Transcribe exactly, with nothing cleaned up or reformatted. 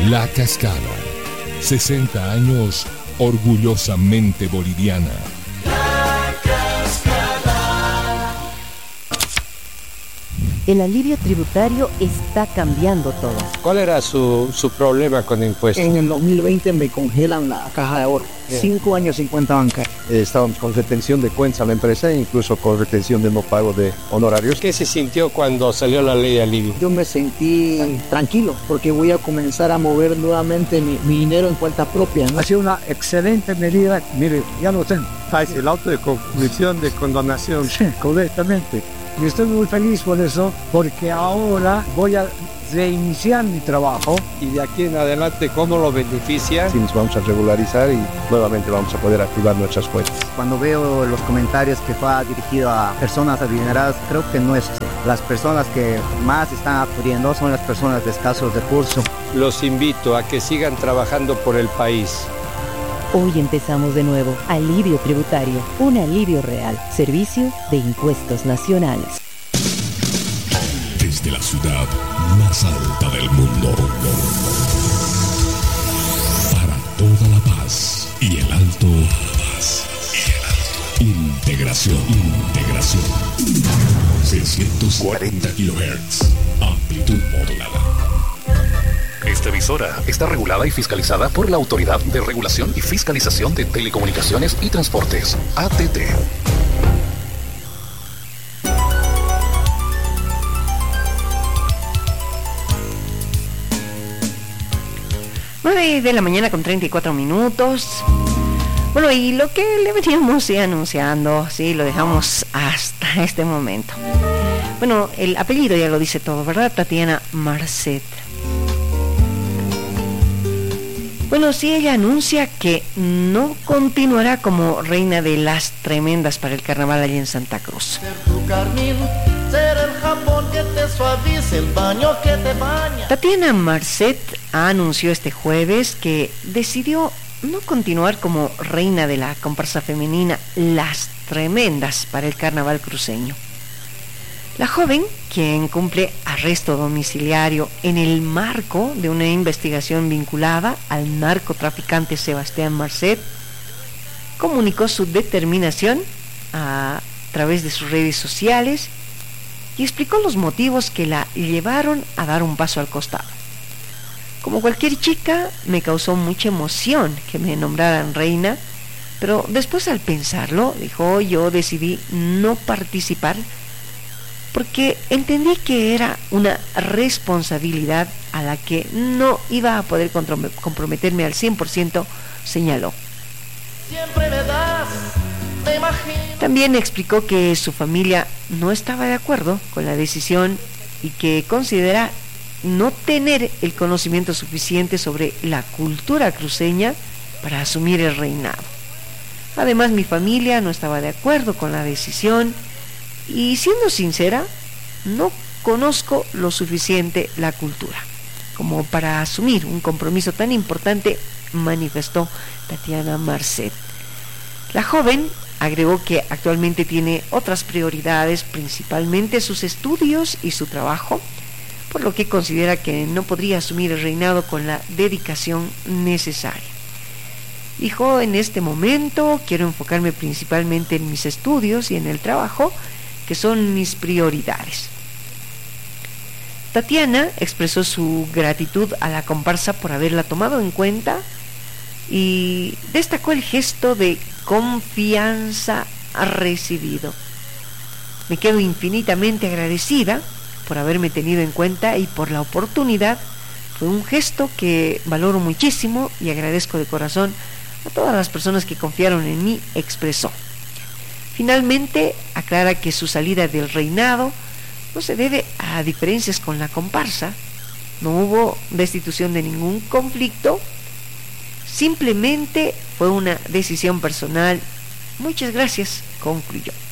La Cascada. sesenta años orgullosamente boliviana. La Cascada. El alivio tributario está cambiando todo. ¿Cuál era su, su problema con impuestos? En el dos mil veinte me congelan la caja de ahorro. Yeah. Cinco años sin cuenta bancaria. Eh, estábamos con retención de cuentas a la empresa e incluso con retención de no pago de honorarios. ¿Qué se sintió cuando salió la ley de alivio? Yo me sentí tranquilo porque voy a comenzar a mover nuevamente mi, mi dinero en cuenta propia, ¿no? Ha sido una excelente medida. Mire, ya lo tengo. El auto de conclusión de condonación. Sí, correctamente. Y estoy muy feliz por eso, porque ahora voy a reiniciar mi trabajo. Y de aquí en adelante, ¿cómo lo beneficia? Sí, nos vamos a regularizar y nuevamente vamos a poder activar nuestras cuentas. Cuando veo los comentarios que fue dirigido a personas adineradas, creo que no es así. Las personas que más están acudiendo son las personas de escasos recursos. Los invito a que sigan trabajando por el país. Hoy empezamos de nuevo. Alivio tributario. Un alivio real. Servicio de Impuestos Nacionales. Desde la ciudad más alta del mundo. Para toda La Paz y el Alto. Paz y el Alto. Integración. Integración. seiscientos cuarenta kilohertz. Amplitud modulada. Esta emisora está regulada y fiscalizada por la Autoridad de Regulación y Fiscalización de Telecomunicaciones y Transportes, A T T. nueve de la mañana con treinta y cuatro minutos. Bueno, y lo que le veníamos sí, anunciando, sí, lo dejamos hasta este momento. Bueno, el apellido ya lo dice todo, ¿verdad? Tatiana Marcet. Bueno, sí, ella anuncia que no continuará como reina de las tremendas para el carnaval allí en Santa Cruz. Tatiana Marcet anunció este jueves que decidió no continuar como reina de la comparsa femenina Las Tremendas para el carnaval cruceño. La joven, quien cumple arresto domiciliario en el marco de una investigación vinculada al narcotraficante Sebastián Marcet, comunicó su determinación a través de sus redes sociales y explicó los motivos que la llevaron a dar un paso al costado. Como cualquier chica, me causó mucha emoción que me nombraran reina, pero después al pensarlo, dijo, yo decidí no participar porque entendí que era una responsabilidad a la que no iba a poder comprometerme al cien por ciento, señaló. Siempre me das, me imagino. También explicó que su familia no estaba de acuerdo con la decisión y que considera no tener el conocimiento suficiente sobre la cultura cruceña para asumir el reinado. Además, mi familia no estaba de acuerdo con la decisión y, siendo sincera, no conozco lo suficiente la cultura como para asumir un compromiso tan importante, manifestó Tatiana Marcet. La joven agregó que actualmente tiene otras prioridades, principalmente sus estudios y su trabajo, por lo que considera que no podría asumir el reinado con la dedicación necesaria. Dijo, en este momento quiero enfocarme principalmente en mis estudios y en el trabajo, que son mis prioridades. Tatiana expresó su gratitud a la comparsa por haberla tomado en cuenta y destacó el gesto de confianza recibido. Me quedo infinitamente agradecida por haberme tenido en cuenta y por la oportunidad. Fue un gesto que valoro muchísimo y agradezco de corazón a todas las personas que confiaron en mí, expresó. Finalmente, aclara que su salida del reinado no se debe a diferencias con la comparsa, no hubo destitución de ningún conflicto, simplemente fue una decisión personal. Muchas gracias, concluyó.